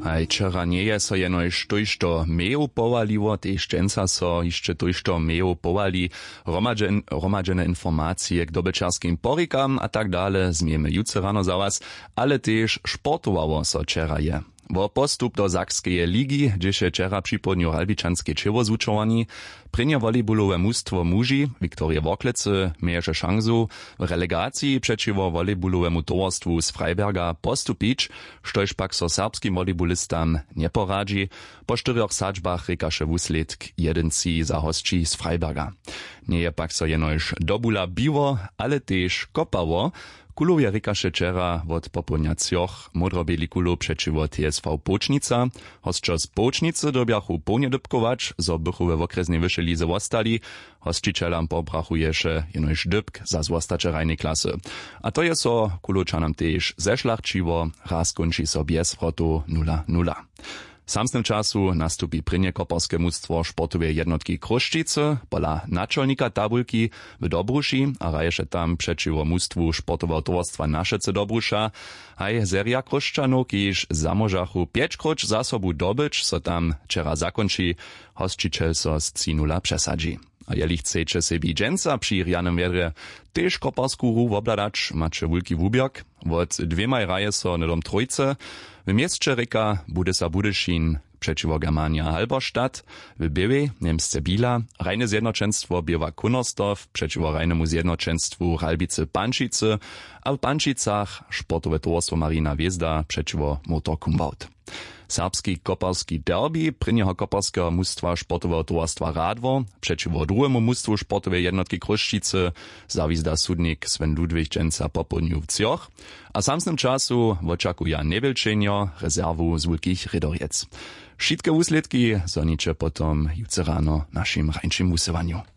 Aj wczera nie je so jenož tojšto mejo powaliło, tež dženca so jeszcze tojšto mejo powali, romadžene informacije k dobečarskim porikam a tak dale, zmiemy jutro rano za was, ale tež športowało so wczera je. Wo postup do Sakskeje ligi, gdzieś wczera przypodniu Ralbičanskie čevo zvučowani, prynje volejbolowe mustwo muži, Viktorie Worklecy, mieješe šansu w relegacji przeciwko volejbolowemu towarstwu z Freiberga postupić, štož pak so serbskim volejbolistam nie poradzi, po 4 sadźbach rekaše wusledk 1-3 za hostči z Freiberga. Nie je pak so jenož dobula biwo, ale tež kopawo. Kulowie rekaše wczera od popołudniacjoch modrobieli kulo przeciwko TSV Pocznica. Hostčo z Pocznicy dobiachu połnie dybkować, zo bychu we okresnej wyższej lize ostali. Hostčitelam pobrachuješe jenož dybk za zwostacze rajnej klasy. A to je so kuločanam tež zešlachčiwo, raz konči so bez wrotu 0-0. W samym czasu nastupi prynje koparskie mustwo sportowej jednotki Kruščice, pola naczelnika tabulki w Dobruši, a raješe tam przeciwko mustwu sportowego towarstwa Našece Dobrusza, a seria Kruščanov, kiž zamožachu 5 kruč za sobu dobyć, so tam wczera zakonči, hostčiteľ so z 3-0 przesadzi. A jeli chcecie sebi dženca przy rjanym wiedrze tež koparsku ru wobladać, macie wulki wubiak, od 2 raje so nedom trójce, w mieście reka Budesa Budyšin przeciwko Germania Halberstadt, w Biewej Niemsce Bila, rajne zjednoczeństwo Biewa Kunostow przeciwko rajnemu zjednoczeństwu Ralbice Pančice, a w Pančicach sportowe towarstwo Marina Wiezda przeciwko Motor Kumbaut. Serbski koparski derby prynjeho koparskiego mustwa sportowego towarstwa Radwo przeciwko drugiemu mustwu sportowej jednotki Kruščice zawizda sudnik Sven Ludwig dženca popodniu w Cjoch, a samsnym czasu oczekuje niewielczenio rezerwu z Wulkich Rydoriec. Wszystkie usledki zonicze potom jutro rano naszym rańczym usywaniu.